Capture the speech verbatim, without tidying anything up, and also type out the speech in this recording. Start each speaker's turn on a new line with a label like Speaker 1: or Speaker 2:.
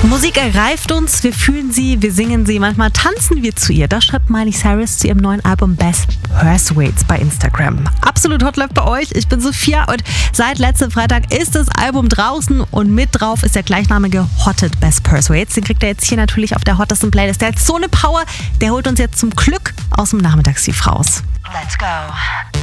Speaker 1: Musik ergreift uns, wir fühlen sie, wir singen sie, manchmal tanzen wir zu ihr. Das schreibt Miley Cyrus zu ihrem neuen Album Best Persuades bei Instagram. Absolut hot läuft bei euch, ich bin Sophia und seit letztem Freitag ist das Album draußen und mit drauf ist der gleichnamige Hotted Best Persuades. Den kriegt ihr jetzt hier natürlich auf der hottesten Playlist. Der hat so eine Power, der holt uns jetzt zum Glück aus dem Nachmittagstief raus.
Speaker 2: Let's go.